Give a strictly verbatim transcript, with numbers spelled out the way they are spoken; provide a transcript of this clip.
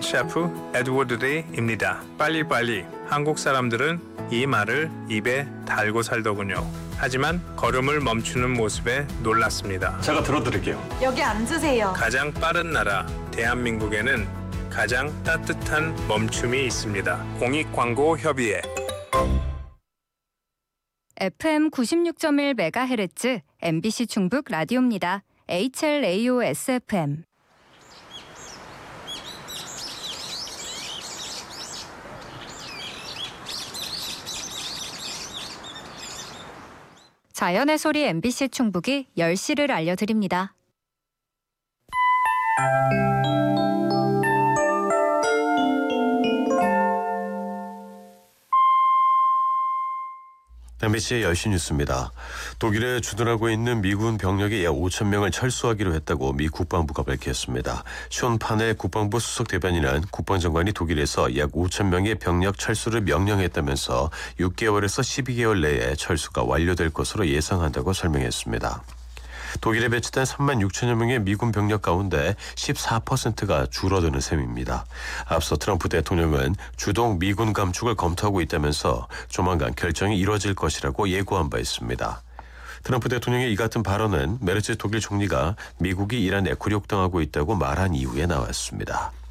셰프 에드워드 데이입니다. 빨리빨리. 한국 사람들은 이 말을 입에 달고 살더군요. 하지만 걸음을 멈추는 모습에 놀랐습니다. 제가 들어드릴게요. 여기 앉으세요. 가장 빠른 나라 대한민국에는 가장 따뜻한 멈춤이 있습니다. 공익광고협의회. 에프엠 구십육 점 일 메가헤르츠 엠비씨 중북 라디오입니다. 에이치엘에이오에스에프엠. 자연의 소리 엠비씨 충북이 열 시를 알려드립니다. 엠비씨의 열 시 뉴스입니다. 독일에 주둔하고 있는 미군 병력이 약 오천 명을 철수하기로 했다고 미 국방부가 밝혔습니다. 숀 파네 국방부 수석 대변인은 국방장관이 독일에서 약 오천 명의 병력 철수를 명령했다면서 육 개월에서 십이 개월 내에 철수가 완료될 것으로 예상한다고 설명했습니다. 독일에 배치된 삼만 육천여 명의 미군 병력 가운데 십사 퍼센트가 줄어드는 셈입니다. 앞서 트럼프 대통령은 주동 미군 감축을 검토하고 있다면서 조만간 결정이 이뤄질 것이라고 예고한 바 있습니다. 트럼프 대통령의 이 같은 발언은 메르츠 독일 총리가 미국이 이란에 굴욕당하고 있다고 말한 이후에 나왔습니다.